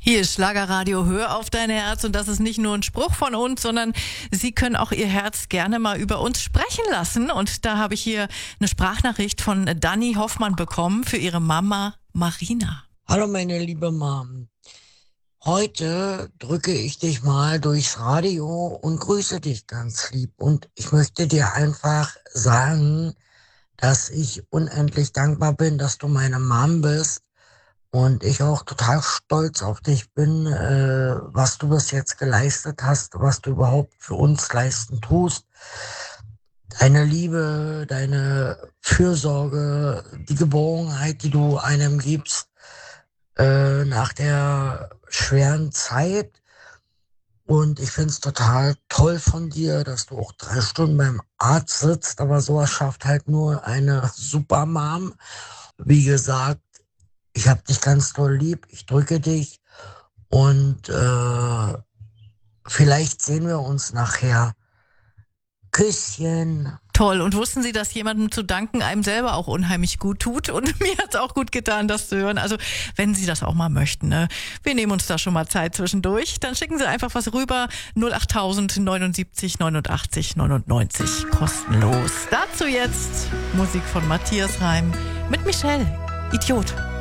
Hier ist Schlagerradio, hör auf dein Herz, und das ist nicht nur ein Spruch von uns, sondern Sie können auch Ihr Herz gerne mal über uns sprechen lassen, und da habe ich hier eine Sprachnachricht von Dani Hoffmann bekommen für ihre Mama Marina. Hallo meine liebe Mom, heute drücke ich dich mal durchs Radio und grüße dich ganz lieb, und ich möchte dir einfach sagen, dass ich unendlich dankbar bin, dass du meine Mom bist. Und ich auch total stolz auf dich bin, was du bis jetzt geleistet hast, was du überhaupt für uns leisten tust. Deine Liebe, deine Fürsorge, die Geborgenheit, die du einem gibst, nach der schweren Zeit. Und ich find's total toll von dir, dass du auch 3 Stunden beim Arzt sitzt, aber sowas schafft halt nur eine Supermom. Wie gesagt, ich hab dich ganz doll lieb, ich drücke dich, und vielleicht sehen wir uns nachher. Küsschen. Toll. Und wussten Sie, dass jemandem zu danken einem selber auch unheimlich gut tut? Und mir hat's auch gut getan, das zu hören. Also, wenn Sie das auch mal möchten, ne? Wir nehmen uns da schon mal Zeit zwischendurch. Dann schicken Sie einfach was rüber. 08000 79 89 99. Kostenlos. Dazu jetzt Musik von Matthias Reim mit Michelle. Idiot.